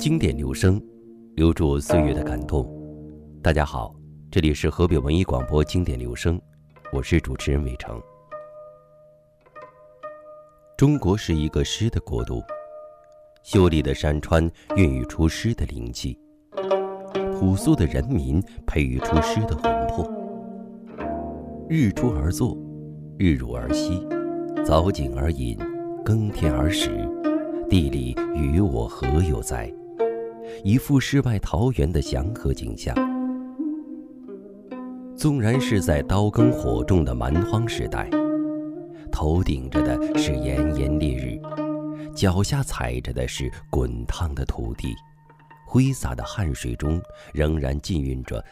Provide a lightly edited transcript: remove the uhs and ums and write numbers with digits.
经典留声，留住岁月的感动。大家好，这里是河北文艺广播经典留声，我是主持人伟成。中国是一个诗的国度，秀丽的山川孕育出诗的灵气，朴素的人民培育出诗的魂魄。日出而作，日入而息，早景而饮，耕田而食，地里与我何有哉？一副世外桃源的祥和景象。纵然是在刀耕火种的蛮荒时代，头顶着的是炎炎烈日，脚下踩着的是滚烫的土地，挥洒的汗水中仍然浸蕴着